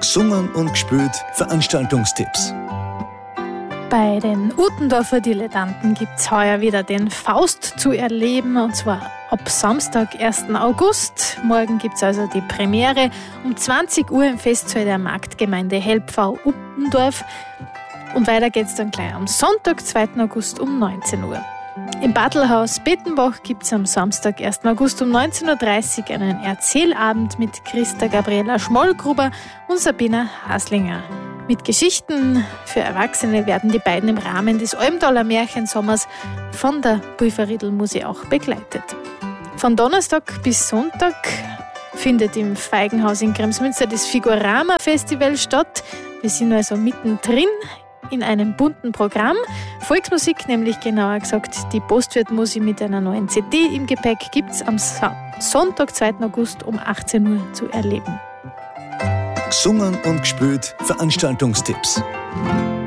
Gesungen und gespielt Veranstaltungstipps. Bei den Utendorfer Dilettanten gibt es heuer wieder den Faust zu erleben, und zwar ab Samstag, 1. August. Morgen gibt es also die Premiere um 20 Uhr im Festsaal der Marktgemeinde Helpfau Utendorf. Und weiter geht es dann gleich am Sonntag, 2. August um 19 Uhr. Im Badlhaus Bettenbach gibt es am Samstag, 1. August um 19.30 Uhr einen Erzählabend mit Christa Gabriela Schmollgruber und Sabina Haslinger. Mit Geschichten für Erwachsene werden die beiden im Rahmen des Almtaler Märchensommers von der Pulverriedl-Musik auch begleitet. Von Donnerstag bis Sonntag findet im Feigenhaus in Kremsmünster das Figurama-Festival statt. Wir sind also mittendrin in einem bunten Programm. Volksmusik, nämlich genauer gesagt die Postwirtmusik mit einer neuen CD im Gepäck, gibt es am Sonntag, 2. August um 18 Uhr zu erleben. Gesungen und gespielt Veranstaltungstipps.